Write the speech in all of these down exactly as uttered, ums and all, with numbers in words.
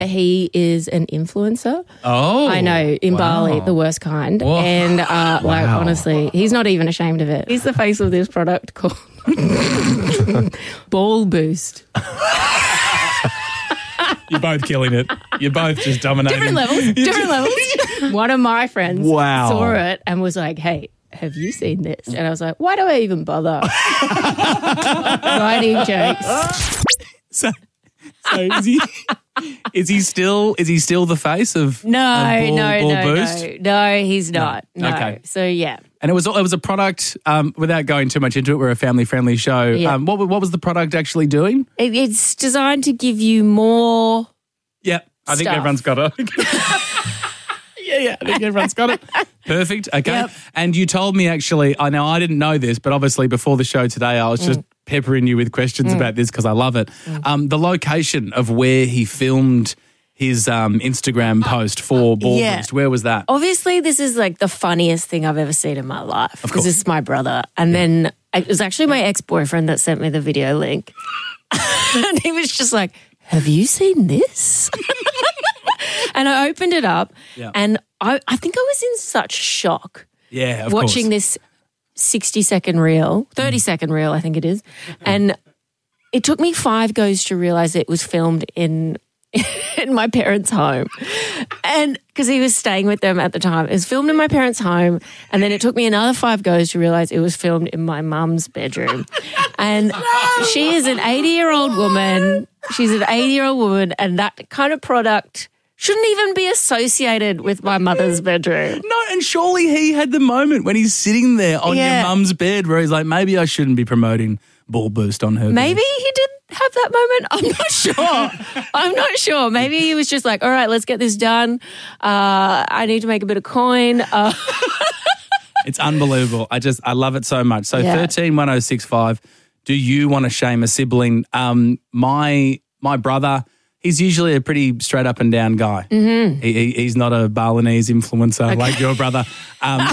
He is an influencer. Oh. I know, in wow. Bali, the worst kind. Whoa. And uh, like, Wow. honestly, he's not even ashamed of it. He's the face of this product called Ball Boost. You're both killing it. You're both just dominating. Different levels, different levels. One of my friends Wow. saw it and was like, hey, have you seen this? And I was like, why do I even bother? Writing jokes. So, so is he is he still is he still the face of No, of ball, no, ball no, boost? no. No, he's not. No. Okay. So, yeah. And it was it was a product. Um, without going too much into it, we're a family friendly show. Yeah. Um, what what was the product actually doing? It, it's designed to give you more. Yeah, I think Stuff. everyone's got it. yeah, yeah, I think everyone's got it. Perfect. Okay. Yep. And you told me actually. I know I didn't know this, but obviously before the show today, I was just peppering you with questions about this because I love it. Um, the location of where he filmed his um, Instagram post for Ball Yeah. Boost, where was that? Obviously, this is like the funniest thing I've ever seen in my life. Of Because course. this is my brother. And then it was actually my ex-boyfriend that sent me the video link. And he was just like, have you seen this? And I opened it up Yeah. and I, I think I was in such shock Yeah, of watching course. this sixty second reel, thirty second reel, I think it is. And it took me five goes to realize it was filmed in in my parents' home. And because he was staying with them at the time, it was filmed in my parents' home. And then it took me another five goes to realize it was filmed in my mum's bedroom. And she is an eighty year old woman. She's an eighty year old woman. And that kind of product shouldn't even be associated with my mother's bedroom. No, and surely he had the moment when he's sitting there on Yeah. your mum's bed where he's like, maybe I shouldn't be promoting Ball Boost on her bed. Maybe he did have that moment. I'm not sure. I'm not sure. Maybe he was just like, all right, let's get this done. Uh, I need to make a bit of coin. Uh, It's unbelievable. I just, I love it so much. So Yeah. thirteen one oh six five, do you want to shame a sibling? Um, my my brother, he's usually a pretty straight up and down guy. Mm-hmm. He, he, he's not a Balinese influencer like your brother. Um,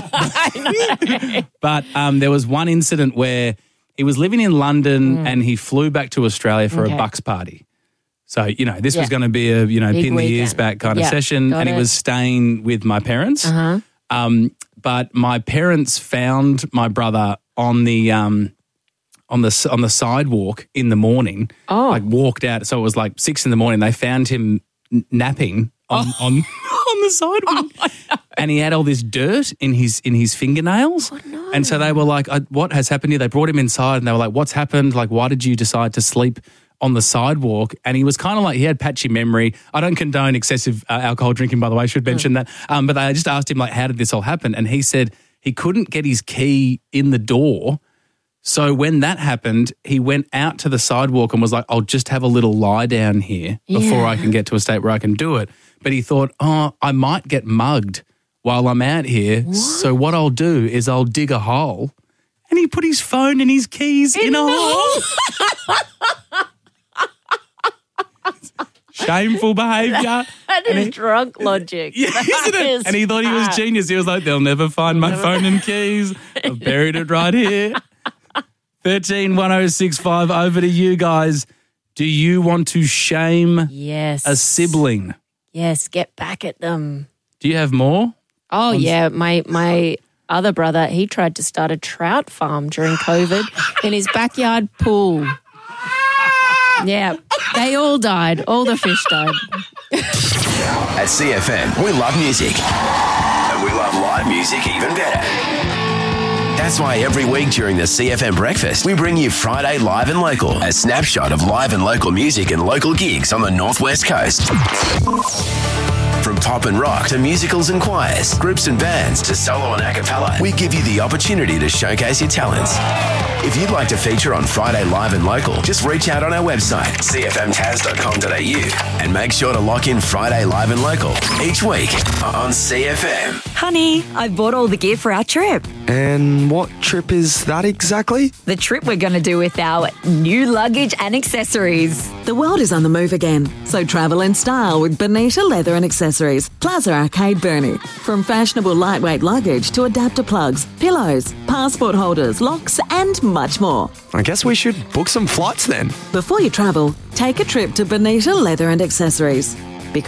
but um, there was one incident where he was living in London and he flew back to Australia for Okay. a Bucks party. So, you know, this was Yeah. going to be a, you know, Big pin the ears weekend. back kind of Yeah, session. got And he it. was staying with my parents. uh-huh. Um, but my parents found my brother on the um, on the on the sidewalk in the morning. Oh. Like walked out. So it was like six in the morning. They found him n- napping on Oh. on, on the sidewalk, and he had all this dirt in his in his fingernails. Oh, no. And so they were like, "Uh, "What has happened here?" They brought him inside, and they were like, "What's happened? Like, why did you decide to sleep on the sidewalk?" And he was kind of like, he had patchy memory. I don't condone excessive uh, alcohol drinking, by the way, I should mention that. Um, but they just asked him, like, how did this all happen? And he said he couldn't get his key in the door. So when that happened, he went out to the sidewalk and was like, I'll just have a little lie down here before Yeah. I can get to a state where I can do it. But he thought, oh, I might get mugged while I'm out here. What? So what I'll do is I'll dig a hole. And he put his phone and his keys in, in a hole. Shameful behaviour. That is he, drunk logic. Yeah, isn't it? And he thought he was genius. He was like, they'll never find my phone and keys. I've buried it right here. thirteen one oh six five, over to you guys. Do you want to shame Yes. a sibling? Yes, get back at them. Do you have more? Oh, yeah. My my other brother, he tried to start a trout farm during COVID in his backyard pool. Yeah, they all died. All the fish died. At C F M, we love music. And we love live music even better. That's why every week during the C F M breakfast, we bring you Friday Live and Local, a snapshot of live and local music and local gigs on the Northwest Coast. From pop and rock to musicals and choirs, groups and bands to solo and a cappella, we give you the opportunity to showcase your talents. If you'd like to feature on Friday Live and Local, just reach out on our website, c f m taz dot com dot a u, and make sure to lock in Friday Live and Local each week on C F M. Honey, I bought all the gear for our trip. And what trip is that exactly? The trip we're going to do with our new luggage and accessories. The world is on the move again, so travel in style with Bonita Leather and Accessories, Plaza Arcade Burnie. From fashionable lightweight luggage to adapter plugs, pillows, passport holders, locks and much more. I guess we should book some flights then. Before you travel, take a trip to Bonita Leather and Accessories.